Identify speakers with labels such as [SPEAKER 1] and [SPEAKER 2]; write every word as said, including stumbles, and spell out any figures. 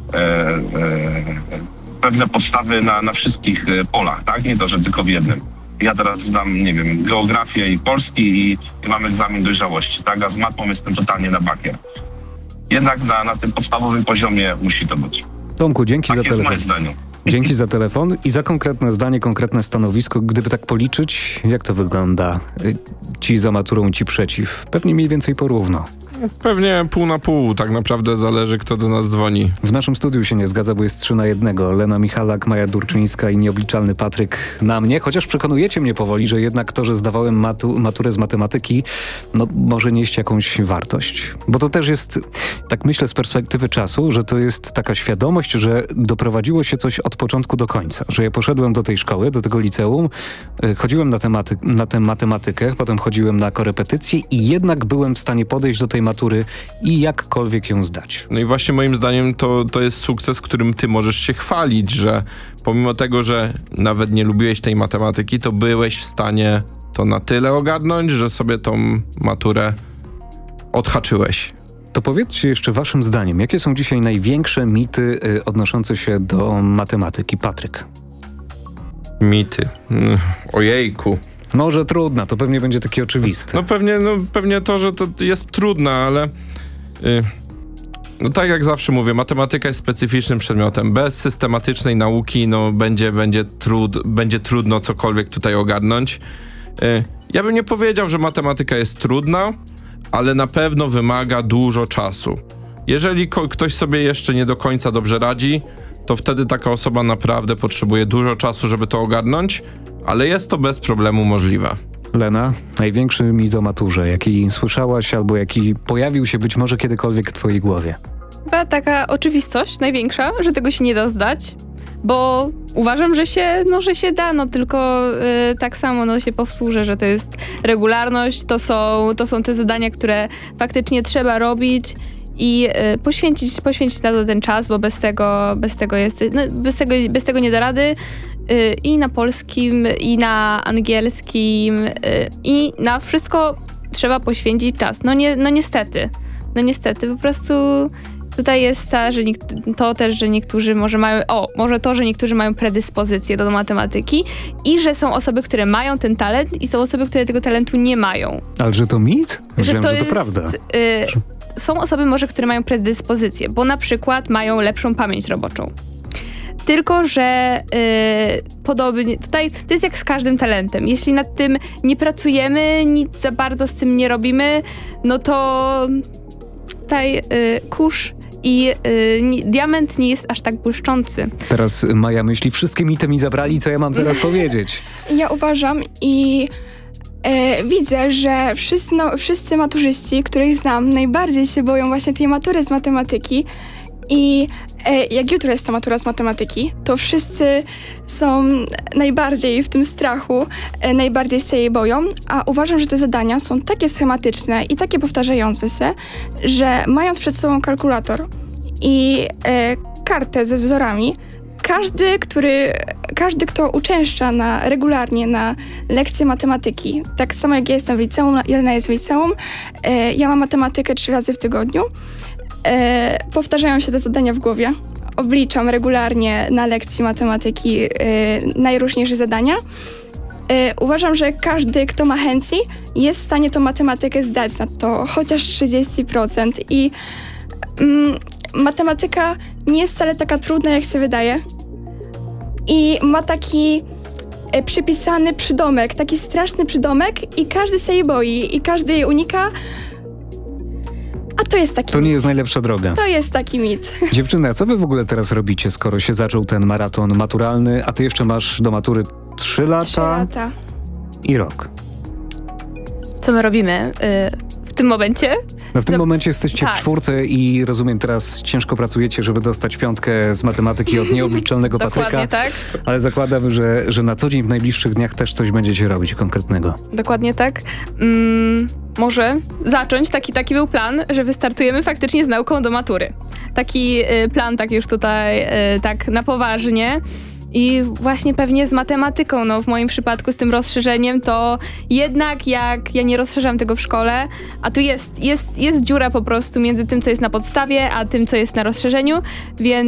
[SPEAKER 1] e, e, pewne podstawy na, na wszystkich polach, tak? Nie to, że tylko w jednym. Ja teraz znam, nie wiem, geografię i polski i, i mam egzamin dojrzałości, tak? A z matmą jestem totalnie na bakier. Jednak na, na tym podstawowym poziomie musi to być.
[SPEAKER 2] Tomku, dzięki
[SPEAKER 1] tak
[SPEAKER 2] za
[SPEAKER 1] jest
[SPEAKER 2] telefon.
[SPEAKER 1] moje zdanie.
[SPEAKER 2] Dzięki za telefon i za konkretne zdanie, konkretne stanowisko. Gdyby tak policzyć, jak to wygląda? Ci za maturą, ci przeciw. Pewnie mniej więcej porówno.
[SPEAKER 3] Pewnie pół na pół, tak naprawdę zależy, kto do nas dzwoni.
[SPEAKER 2] W naszym studiu się nie zgadza, bo jest trzy na jednego. Lena Michalak, Maja Durczyńska i nieobliczalny Patryk na mnie. Chociaż przekonujecie mnie powoli, że jednak to, że zdawałem matu, maturę z matematyki, no może nieść jakąś wartość. Bo to też jest, tak myślę z perspektywy czasu, że to jest taka świadomość, że doprowadziło się coś od początku do końca. Że ja poszedłem do tej szkoły, do tego liceum, chodziłem na, tematy, na tę matematykę, potem chodziłem na korepetycje i jednak byłem w stanie podejść do tej matury i jakkolwiek ją zdać.
[SPEAKER 3] No i właśnie moim zdaniem to, to jest sukces, którym ty możesz się chwalić, że pomimo tego, że nawet nie lubiłeś tej matematyki, to byłeś w stanie to na tyle ogarnąć, że sobie tą maturę odhaczyłeś.
[SPEAKER 2] To powiedzcie jeszcze waszym zdaniem, jakie są dzisiaj największe mity y, odnoszące się do matematyki? Patryk.
[SPEAKER 3] Mity. Mm, ojejku.
[SPEAKER 2] Może trudna, to pewnie będzie takie oczywiste.
[SPEAKER 3] No pewnie, no pewnie to, że to jest trudne, ale yy, no tak jak zawsze mówię, matematyka jest specyficznym przedmiotem. Bez systematycznej nauki no będzie, będzie, trud, będzie trudno cokolwiek tutaj ogarnąć. Yy, ja bym nie powiedział, że matematyka jest trudna, ale na pewno wymaga dużo czasu. Jeżeli ko- ktoś sobie jeszcze nie do końca dobrze radzi, to wtedy taka osoba naprawdę potrzebuje dużo czasu, żeby to ogarnąć, ale jest to bez problemu możliwe.
[SPEAKER 2] Lena, największy mit o maturze, jaki słyszałaś albo jaki pojawił się być może kiedykolwiek w twojej głowie?
[SPEAKER 4] Chyba taka oczywistość największa, że tego się nie da zdać, bo uważam, że się, no, że się da, no tylko y, tak samo no, się powtórzę, że to jest regularność, to są, to są te zadania, które faktycznie trzeba robić i y, poświęcić, poświęcić na to ten czas, bo bez tego, bez tego jest, no, bez tego, bez tego nie da rady. Y, I na polskim, i na angielskim, y, i na wszystko trzeba poświęcić czas. No, nie, no niestety, no niestety, po prostu tutaj jest ta, że niekt- to też, że niektórzy może mają, o, może to, że niektórzy mają predyspozycję do matematyki i że są osoby, które mają ten talent i są osoby, które tego talentu nie mają.
[SPEAKER 2] Ale że to mit? Myślałem, że to,
[SPEAKER 4] jest,
[SPEAKER 2] prawda.
[SPEAKER 4] Y, są osoby może, które mają predyspozycję, bo na przykład mają lepszą pamięć roboczą. Tylko, że y, podobnie, tutaj to jest jak z każdym talentem. Jeśli nad tym nie pracujemy, nic za bardzo z tym nie robimy, no to tutaj y, kurz i y, nie, diament nie jest aż tak błyszczący.
[SPEAKER 2] Teraz Maja myśli, wszystkie mity mi zabrali, co ja mam teraz powiedzieć?
[SPEAKER 5] Ja uważam i e, widzę, że wszyscy, no, wszyscy maturzyści, których znam, najbardziej się boją właśnie tej matury z matematyki. I e, jak jutro jest ta matura z matematyki, to wszyscy są najbardziej w tym strachu, e, najbardziej się jej boją, a uważam, że te zadania są takie schematyczne i takie powtarzające się, że mając przed sobą kalkulator i e, kartę ze wzorami, każdy, który, każdy, kto uczęszcza na, regularnie na lekcje matematyki, tak samo jak ja jestem w liceum, Jelena jest w liceum, e, ja mam matematykę trzy razy w tygodniu, E, powtarzają się te zadania w głowie. Obliczam regularnie na lekcji matematyki e, najróżniejsze zadania. E, uważam, że każdy, kto ma chęci, jest w stanie tą matematykę zdać na to chociaż trzydzieści procent. I mm, matematyka nie jest wcale taka trudna, jak się wydaje. I ma taki e, przypisany przydomek, taki straszny przydomek i każdy się jej boi i każdy jej unika. A to jest taki
[SPEAKER 2] To nie
[SPEAKER 5] mit.
[SPEAKER 2] jest najlepsza droga.
[SPEAKER 5] To jest taki mit.
[SPEAKER 2] Dziewczyny, a co wy w ogóle teraz robicie, skoro się zaczął ten maraton maturalny, a ty jeszcze masz do matury trzy lata,
[SPEAKER 5] Trzy lata.
[SPEAKER 2] i rok?
[SPEAKER 4] Co my robimy y, w tym momencie?
[SPEAKER 2] No w tym
[SPEAKER 4] No,
[SPEAKER 2] momencie jesteście
[SPEAKER 4] tak.
[SPEAKER 2] w czwórce i rozumiem, teraz ciężko pracujecie, żeby dostać piątkę z matematyki od nieobliczalnego Patryka.
[SPEAKER 4] Dokładnie tak.
[SPEAKER 2] Ale zakładam, że, że na co dzień w najbliższych dniach też coś będziecie robić konkretnego.
[SPEAKER 4] Dokładnie tak. Mm, może zacząć, taki, taki był plan, że wystartujemy faktycznie z nauką do matury. Taki y, plan, tak już tutaj, y, tak na poważnie. I właśnie pewnie z matematyką, no w moim przypadku z tym rozszerzeniem, to jednak jak ja nie rozszerzam tego w szkole, a tu jest, jest, jest dziura po prostu między tym, co jest na podstawie, a tym, co jest na rozszerzeniu, więc